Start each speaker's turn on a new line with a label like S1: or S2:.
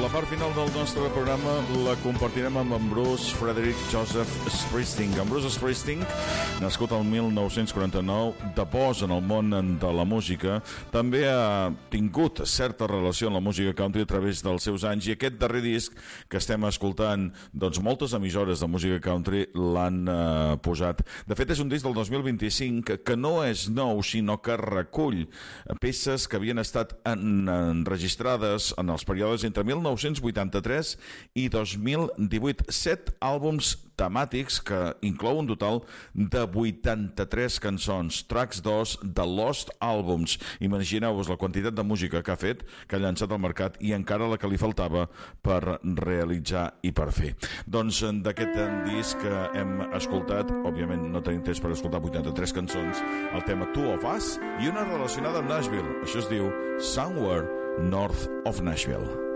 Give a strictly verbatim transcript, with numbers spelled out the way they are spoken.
S1: La part final del nostre programa la compartirem amb en Bruce Frederick Joseph Springsteen. En Bruce Springsteen, nascut el mil nou-cents quaranta-nou, de pos en el món de la música, també ha tingut certa relació amb la música country a través dels seus anys, i aquest darrer disc que estem escoltant, doncs moltes emissores de música country l'han eh, posat. De fet, és un disc del dos mil vint-i-cinc que no és nou, sinó que recull peces que havien estat en, enregistrades en els períodes entre mil nou-cents vuitanta-tres i dos mil divuit. Set àlbums temàtics que inclou un total de vuitanta-tres cançons, tracks dos de Lost Albums. Imagineu-vos la quantitat de música que ha fet, que ha llançat al mercat, i encara la que li faltava per realitzar i per fer. Doncs d'aquest disc que hem escoltat, òbviament no tenim temps per escoltar vuitanta-tres cançons, el tema Two of Us i una relacionada amb Nashville. Això es diu Somewhere North of Nashville.